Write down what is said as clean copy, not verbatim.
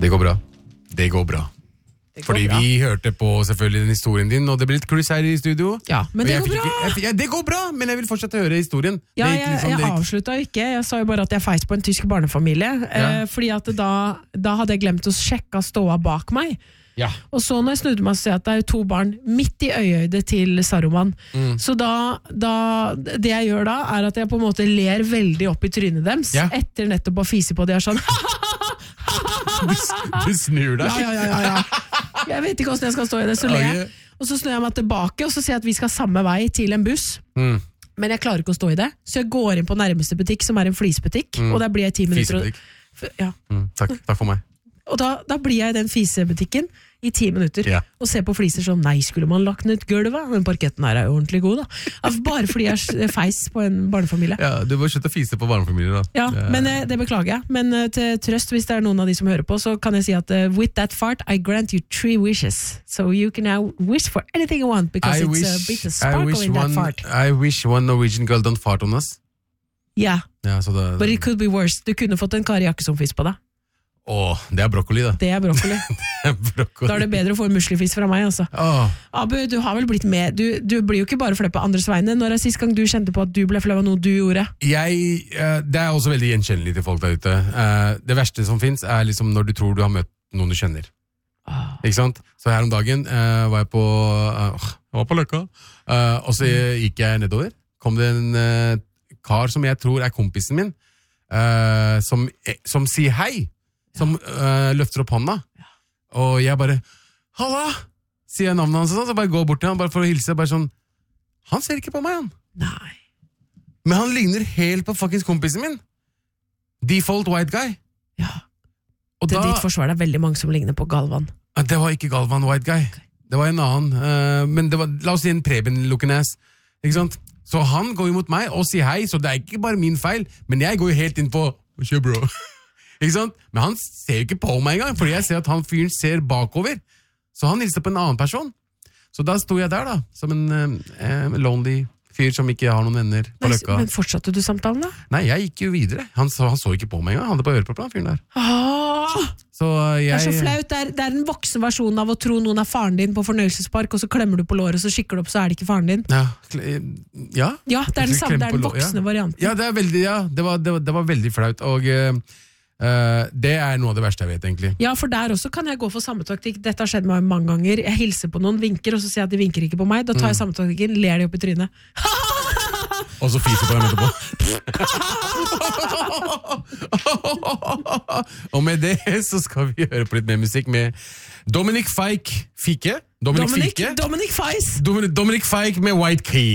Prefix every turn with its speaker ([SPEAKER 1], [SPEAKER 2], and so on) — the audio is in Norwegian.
[SPEAKER 1] Det går bra. Fordi vi hørte på selvfølgelig den historien din, og det ble litt kluss her i studio.
[SPEAKER 2] Ja, men det går bra.
[SPEAKER 1] Det går bra, men jeg vil fortsette å høre historien.
[SPEAKER 2] Ja, jeg avsluttet ikke. Jeg sa jo bare at jeg feist på en tysk barnefamilie, fordi at da hadde jeg glemt å sjekke ståa bak meg.
[SPEAKER 1] Ja.
[SPEAKER 2] Og så når jeg snudde meg, så ser jeg at det er 2 barn midt i øyehøyde til Saruman. Så det jeg gjør da, er at jeg på en måte ler veldig opp i trynet deres, etter nettopp å fise på det, og sånn
[SPEAKER 1] Du snur deg.
[SPEAKER 2] Ja. Jeg vet ikke hvordan jeg skal stå i det, så ler jeg. Og så snur jeg meg tilbake, og så sier jeg at vi skal samme vei til en buss. Men jeg klarer ikke å stå i det, så jeg går inn på nærmeste butikk, som er en flisbutikk, og der blir jeg 10 minutter.
[SPEAKER 1] Takk for meg.
[SPEAKER 2] Og da blir jeg i den fisebutikken i 10 minutter, og ser på fliser som, nei, skulle man lagt ned gulvet? Den parketten her er jo ordentlig god, da. Altså, bare fordi jeg feis på en barnefamilie.
[SPEAKER 1] Ja, du må slutte å fise på barnefamilier, da.
[SPEAKER 2] Ja, men det beklager jeg. Men til trøst, hvis det er noen av de som hører på, så kan jeg si at with that fart, I grant you 3 wishes. So you can now wish for anything you want, because it's a bit of sparkle in that fart.
[SPEAKER 1] I wish one Norwegian girl don't fart on us.
[SPEAKER 2] Yeah,
[SPEAKER 1] but
[SPEAKER 2] it could be worse. Du kunne fått en Kari Jakkesson-fis på deg.
[SPEAKER 1] Det er brokkoli da.
[SPEAKER 2] Det er brokkoli. Da er det bedre å få en muslifis fra meg, altså. Abu, du har vel blitt med. Du blir jo ikke bare flau på andres vegne. Når er sist gang du kjente på at du ble flau av noe du gjorde?
[SPEAKER 1] Det er også veldig gjenkjennelig til folk der ute. Det verste som finnes er liksom når du tror du har møtt noen du kjenner. Ikke sant? Så her om dagen var jeg på Løkka, og så gikk jeg nedover. Kom det en kar som jeg tror er kompisen min, som sier hei. Som løfter opp hånda, og jeg bare, halla, sier jeg navnet hans, så bare går bort til han, bare for å hilse, bare sånn, han ser ikke på meg, han.
[SPEAKER 2] Nei.
[SPEAKER 1] Men han ligner helt på fuckings kompisen min. Default white guy.
[SPEAKER 2] Ja. Og til ditt forsvar er veldig mange som ligner på Galvan.
[SPEAKER 1] Det var ikke Galvan white guy. Det var en annen, men det var, la oss si en Preben-looking-ass, ikke sant? Så han går jo mot meg og sier hei, så det er ikke bare min feil, men jeg går jo helt inn på, kjør bro. Ikke sant? Men han ser jo ikke på meg engang, fordi jeg ser at han fyren ser bakover. Så han hilser på en annen person. Så da sto jeg der da, som en lonely fyr som ikke har noen venner på Løkka.
[SPEAKER 2] Men fortsatte du samtalen da?
[SPEAKER 1] Nei, jeg gikk jo videre. Han så ikke på meg engang, han hadde på ørepropper, fyren der. Så
[SPEAKER 2] det er så flaut, det er en voksen versjon av å tro noen er faren din på fornøyelsespark, og så klemmer du på låret, så skikker du opp, så er det ikke faren din. Ja, det er den samme, det er den voksne varianten.
[SPEAKER 1] Ja, det er veldig, det var veldig flaut, og det er noe av det verste jeg vet egentlig.
[SPEAKER 2] Ja, for der også kan jeg gå for samme taktikk. Dette har skjedd meg mange ganger. Jeg hilser på noen, vinker, og så sier jeg at de vinker ikke på meg. Da tar jeg samme taktikken, ler de opp i trynet.
[SPEAKER 1] Og så fiser på dem etterpå. Og med det så skal vi høre på litt mer musikk med Dominic Fike med White Key.